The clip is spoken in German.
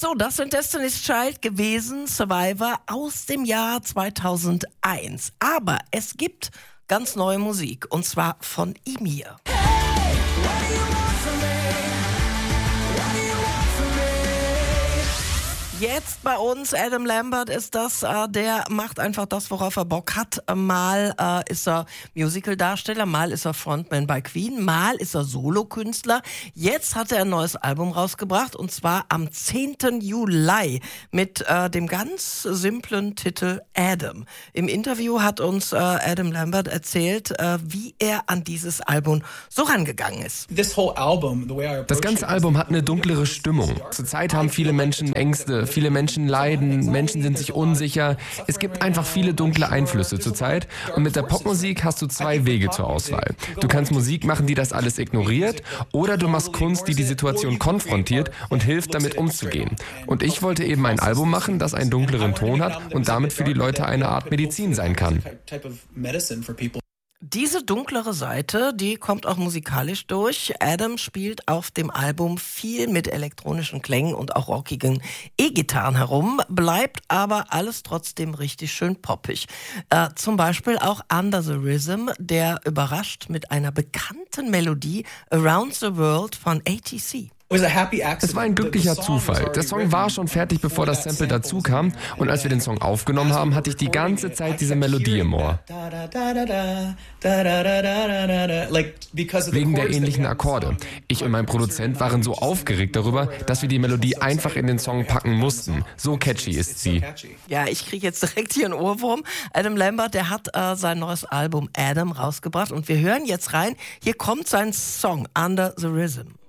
So, das sind Destiny's Child gewesen, Survivor aus dem Jahr 2001. Aber es gibt ganz neue Musik, und zwar von Emir. Jetzt bei uns, Adam Lambert ist das, der macht einfach das, worauf er Bock hat. Mal ist er Musical-Darsteller, mal ist er Frontman bei Queen, mal ist er Solokünstler. Jetzt hat er ein neues Album rausgebracht, und zwar am 10. Juli mit dem ganz simplen Titel Adam. Im Interview hat uns Adam Lambert erzählt, wie er an dieses Album so rangegangen ist. Das ganze Album hat eine dunklere Stimmung. Zurzeit haben viele Menschen Ängste, viele Menschen leiden, Menschen sind sich unsicher. Es gibt einfach viele dunkle Einflüsse zurzeit. Und mit der Popmusik hast du zwei Wege zur Auswahl. Du kannst Musik machen, die das alles ignoriert, oder du machst Kunst, die die Situation konfrontiert und hilft, damit umzugehen. Und ich wollte eben ein Album machen, das einen dunkleren Ton hat und damit für die Leute eine Art Medizin sein kann. Diese dunklere Seite, die kommt auch musikalisch durch. Adam spielt auf dem Album viel mit elektronischen Klängen und auch rockigen E-Gitarren herum, bleibt aber alles trotzdem richtig schön poppig. Zum Beispiel auch Under the Rhythm, der überrascht mit einer bekannten Melodie Around the World von ATC. Es war ein glücklicher Zufall. Der Song war schon fertig, bevor das Sample dazu kam. Und als wir den Song aufgenommen haben, hatte ich die ganze Zeit diese Melodie im Ohr. Wegen der ähnlichen Akkorde. Ich und mein Produzent waren so aufgeregt darüber, dass wir die Melodie einfach in den Song packen mussten. So catchy ist sie. Ja, ich kriege jetzt direkt hier einen Ohrwurm. Adam Lambert, der hat sein neues Album Adam rausgebracht. Und wir hören jetzt rein. Hier kommt sein Song Under the Rhythm.